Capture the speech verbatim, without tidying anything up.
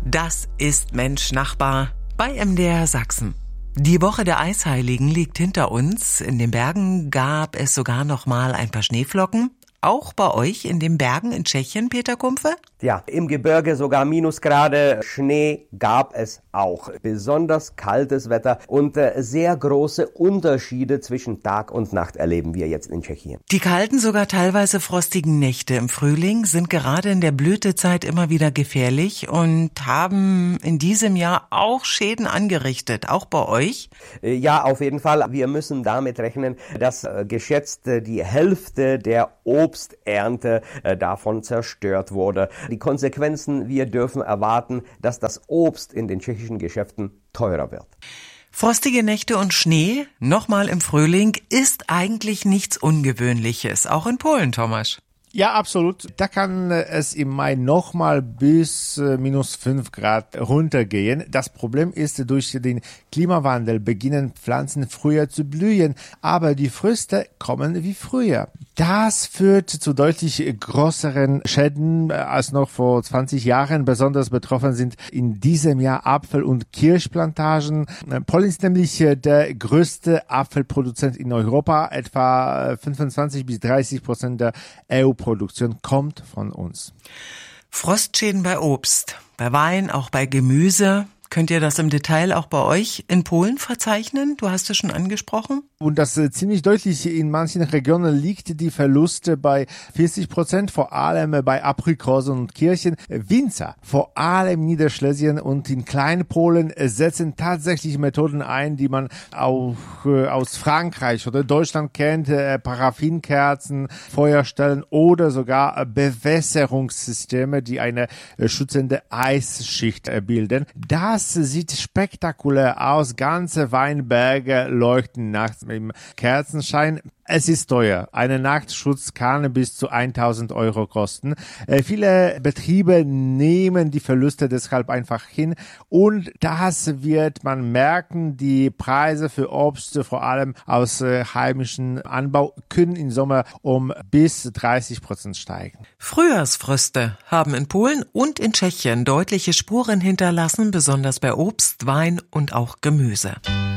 Das ist Mensch Nachbar bei M D R Sachsen. Die Woche der Eisheiligen liegt hinter uns. In den Bergen gab es sogar noch mal ein paar Schneeflocken. Auch bei euch in den Bergen in Tschechien, Peter Kumpfe? Ja, im Gebirge sogar Minusgrade. Schnee gab es auch. Besonders kaltes Wetter und äh, sehr große Unterschiede zwischen Tag und Nacht erleben wir jetzt in Tschechien. Die kalten, sogar teilweise frostigen Nächte im Frühling sind gerade in der Blütezeit immer wieder gefährlich und haben in diesem Jahr auch Schäden angerichtet, auch bei euch? Äh, ja, auf jeden Fall. Wir müssen damit rechnen, dass äh, geschätzt äh, die Hälfte der Obsternte äh, davon zerstört wurde. Die Konsequenzen, wir dürfen erwarten, dass das Obst in den tschechischen Geschäften teurer wird. Frostige Nächte und Schnee, nochmal im Frühling, ist eigentlich nichts Ungewöhnliches, auch in Polen, Tomasz. Ja, absolut. Da kann es im Mai nochmal bis äh, minus fünf Grad runtergehen. Das Problem ist, durch den Klimawandel beginnen Pflanzen früher zu blühen, aber die Früchte kommen wie früher. Das führt zu deutlich größeren Schäden als noch vor zwanzig Jahren. Besonders betroffen sind in diesem Jahr Apfel- und Kirschplantagen. Polen ist nämlich der größte Apfelproduzent in Europa. Etwa fünfundzwanzig bis dreißig Prozent der E U-Produktion kommt von uns. Frostschäden bei Obst, bei Wein, auch bei Gemüse. Könnt ihr das im Detail auch bei euch in Polen verzeichnen? Du hast es schon angesprochen. Und das äh, ziemlich deutlich, in manchen Regionen liegt die Verluste bei vierzig Prozent, vor allem äh, bei Aprikosen und Kirschen. Winzer, vor allem in Niederschlesien und in Kleinpolen, äh, setzen tatsächlich Methoden ein, die man auch äh, aus Frankreich oder Deutschland kennt. Äh, Paraffinkerzen, Feuerstellen oder sogar äh, Bewässerungssysteme, die eine äh, schützende Eisschicht äh, bilden. Das Das sieht spektakulär aus. Ganze Weinberge leuchten nachts im Kerzenschein. Es ist teuer. Eine Nachtschutz kann bis zu tausend Euro kosten. Äh, viele Betriebe nehmen die Verluste deshalb einfach hin. Und das wird man merken. Die Preise für Obst, vor allem aus äh, heimischem Anbau, können im Sommer um bis dreißig Prozent steigen. Frühjahrsfröste haben in Polen und in Tschechien deutliche Spuren hinterlassen, besonders bei Obst, Wein und auch Gemüse.